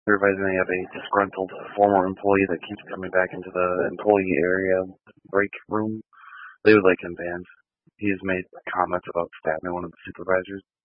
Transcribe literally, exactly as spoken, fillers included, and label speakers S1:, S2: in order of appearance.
S1: Supervisor, they have a disgruntled former employee that keeps coming back into the employee area break room. They would like him banned. He has made comments about stabbing one of the supervisors.